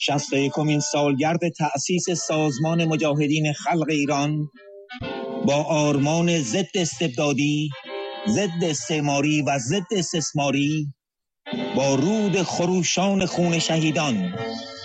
61مین سالگرد تأسیس سازمان مجاهدین خلق ایران با آرمان ضد استبدادی، ضد استعماری و ضد استثماری، با رود خروشان خون شهیدان